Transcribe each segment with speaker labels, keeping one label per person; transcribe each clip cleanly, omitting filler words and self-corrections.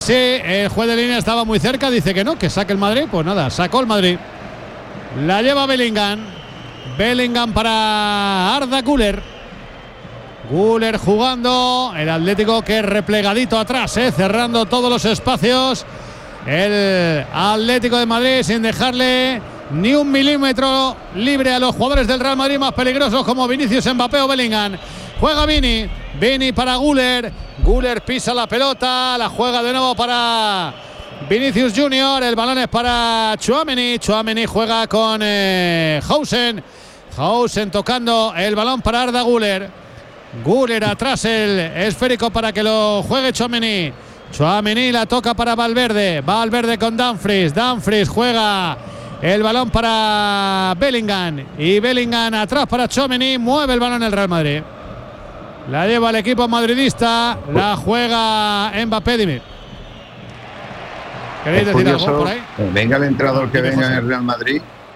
Speaker 1: Sí, el juez de línea estaba muy cerca, dice que no, que saque el Madrid. Pues nada, sacó el Madrid. La lleva Bellingham. Bellingham para Arda Güler. Güler jugando. El Atlético que replegadito atrás, cerrando todos los espacios. El Atlético de Madrid sin dejarle ni un milímetro libre a los jugadores del Real Madrid más peligrosos como Vinicius, Mbappé o Bellingham. Juega Vini para Güler. Güler pisa la pelota, la juega de nuevo para Vinicius Junior. El balón es para Tchouaméni. Tchouaméni juega con Hausen. Hausen tocando el balón para Arda Güler. Güler atrás, el esférico para que lo juegue Tchouaméni. Tchouaméni la toca para Valverde. Valverde con Dumfries. Dumfries juega el balón para Bellingham. Y Bellingham atrás para Tchouaméni. Mueve el balón el Real Madrid. La lleva el equipo madridista. La juega Mbappé. Dime.
Speaker 2: ¿Queréis decir algo por ahí? Venga el entrenador que venga en el Real Madrid.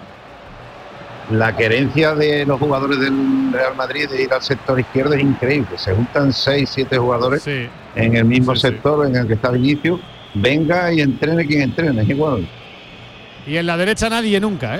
Speaker 2: La querencia de los jugadores del Real Madrid de ir al sector izquierdo es increíble. Se juntan 6-7 jugadores en el mismo sector en el que está Vinicius. Venga y entrene quien entrene, es igual.
Speaker 1: Y en la derecha nadie nunca,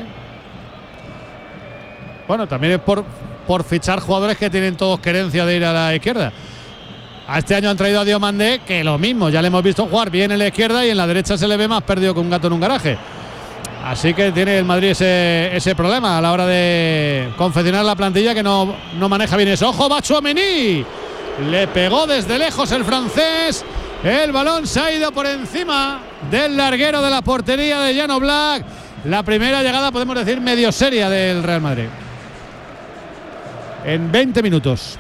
Speaker 1: Bueno, también es por fichar jugadores que tienen todos querencia de ir a la izquierda. A este año han traído a Diomandé, que lo mismo, ya le hemos visto jugar bien en la izquierda y en la derecha se le ve más perdido que un gato en un garaje. Así que tiene el Madrid ese problema a la hora de confeccionar la plantilla, que no maneja bien eso. ¡Ojo, va Tchouaméni! Le pegó desde lejos el francés. El balón se ha ido por encima del larguero de la portería de Jan Oblak. La primera llegada, podemos decir, medio seria del Real Madrid. En 20 minutos.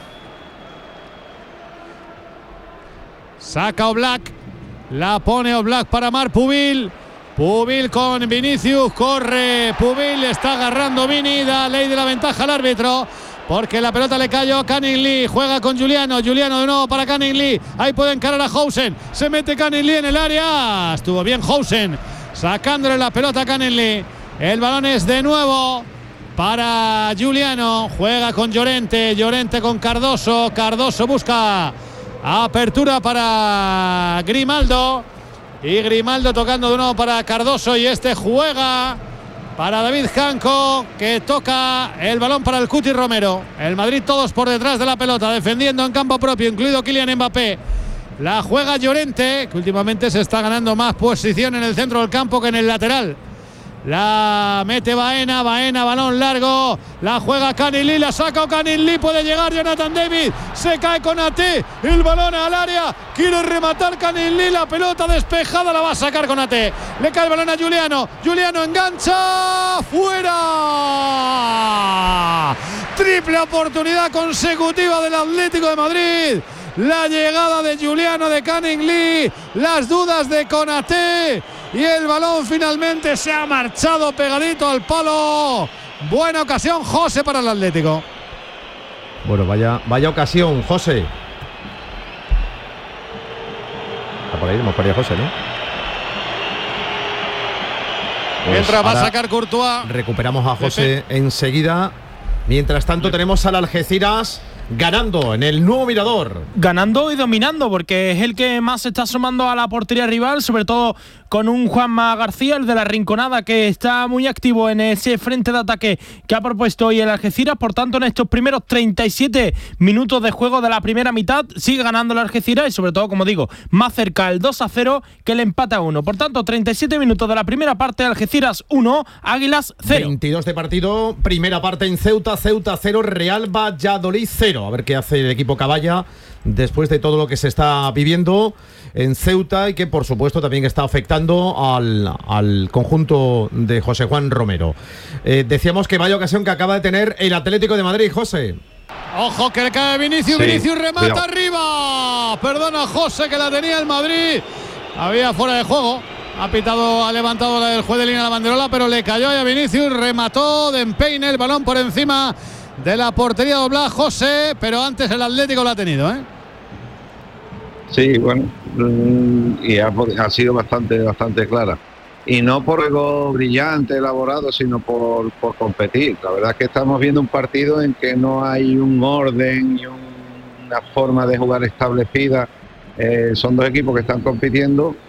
Speaker 1: Saca Oblak. La pone Oblak para Marc Pubil. Pubil con Vinicius, corre Pubil, está agarrando Vini, da ley de la ventaja al árbitro, porque la pelota le cayó a Canning Lee, juega con Juliano de nuevo para Canning Lee, ahí puede encarar a Hausen, se mete Canning Lee en el área, estuvo bien Hausen, sacándole la pelota a Canning Lee, el balón es de nuevo para Juliano, juega con Llorente con Cardoso, Cardoso busca apertura para Grimaldo. Y Grimaldo tocando de nuevo para Cardoso, y este juega para David Janko, que toca el balón para el Cuti Romero. El Madrid todos por detrás de la pelota, defendiendo en campo propio, incluido Kylian Mbappé. La juega Llorente, que últimamente se está ganando más posición en el centro del campo que en el lateral. La mete Baena, balón largo, la juega Canning Lee, la saca Canning Lee, puede llegar Jonathan David, se cae Konaté, el balón al área, quiere rematar Canning Lee, la pelota despejada la va a sacar Konaté, le cae el balón a Juliano engancha, fuera, triple oportunidad consecutiva del Atlético de Madrid. La llegada de Juliano, de Canning Lee, las dudas de Konaté y el balón finalmente se ha marchado pegadito al palo. Buena ocasión, José, para el Atlético.
Speaker 3: Bueno, vaya ocasión, José. Está por ahí, hemos perdido a José, ¿no? Pues
Speaker 1: mientras va a sacar Courtois.
Speaker 3: Recuperamos a José enseguida. Mientras tanto tenemos al Algeciras ganando en el nuevo Mirador.
Speaker 4: Ganando y dominando, porque es el que más se está asomando a la portería rival, sobre todo con un Juanma García, el de la Rinconada, que está muy activo en ese frente de ataque que ha propuesto hoy el Algeciras. Por tanto, en estos primeros 37 minutos de juego de la primera mitad, sigue ganando el Algeciras y sobre todo, como digo, más cerca el 2-0 que el empate a 1. Por tanto, 37 minutos de la primera parte, Algeciras 1, Águilas 0.
Speaker 3: 22 de partido, primera parte en Ceuta 0, Real Valladolid 0. A ver qué hace el equipo Caballa después de todo lo que se está viviendo en Ceuta y que por supuesto también está afectando al conjunto de José Juan Romero. Decíamos que vaya ocasión que acaba de tener el Atlético de Madrid, José.
Speaker 1: Ojo que le cae Vinicius, Vinicius remata, cuidado, arriba. Perdona José, que la tenía el Madrid. Había fuera de juego. Ha levantado el juez de línea la banderola, pero le cayó a Vinicius, remató de empeine el balón por encima de la portería de Oblak, José, pero antes el Atlético lo ha tenido,
Speaker 2: Sí, bueno, y ha sido bastante clara. Y no por algo brillante, elaborado, sino por competir. La verdad es que estamos viendo un partido en que no hay un orden y una forma de jugar establecida. Son dos equipos que están compitiendo